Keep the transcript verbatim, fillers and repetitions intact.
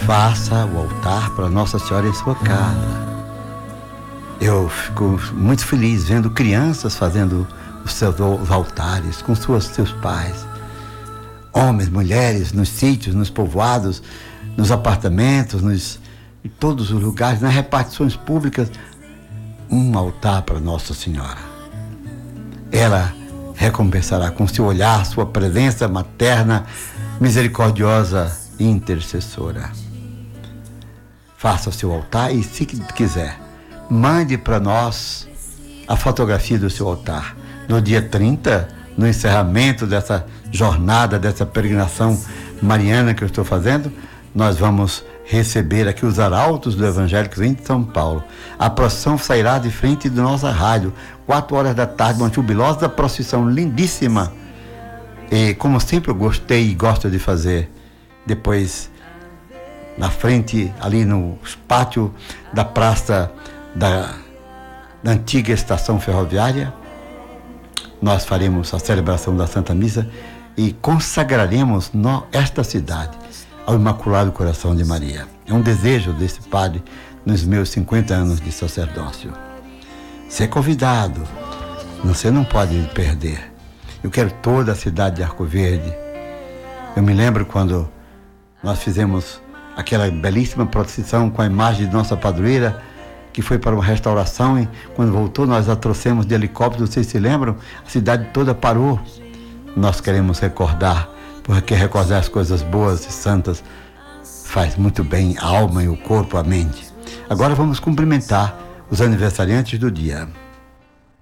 faça o altar para Nossa Senhora em sua casa. Eu fico muito feliz vendo crianças fazendo os seus os altares com suas, seus pais. Homens, mulheres, nos sítios, nos povoados, nos apartamentos, nos, em todos os lugares, nas repartições públicas, um altar para Nossa Senhora. Ela recompensará com seu olhar, sua presença materna, misericordiosa e intercessora. Faça o seu altar e, se quiser, mande para nós a fotografia do seu altar. No dia trinta, no encerramento dessa jornada, dessa peregrinação mariana que eu estou fazendo, nós vamos receber aqui os arautos do Evangelho que vem de São Paulo. A procissão sairá de frente da nossa rádio, quatro horas da tarde, uma jubilosa procissão lindíssima. E como sempre eu gostei e gosto de fazer, depois na frente, ali no pátio da praça da, da antiga estação ferroviária, nós faremos a celebração da Santa Missa e consagraremos no, esta cidade ao Imaculado Coração de Maria. É um desejo desse padre nos meus cinquenta anos de sacerdócio. Ser convidado, você não pode perder. Eu quero toda a cidade de Arco Verde. Eu me lembro quando nós fizemos aquela belíssima procissão com a imagem de nossa padroeira, que foi para uma restauração, e quando voltou nós a trouxemos de helicóptero, vocês se lembram? A cidade toda parou. Nós queremos recordar, porque recordar as coisas boas e santas faz muito bem a alma e o corpo, a mente. Agora vamos cumprimentar os aniversariantes do dia.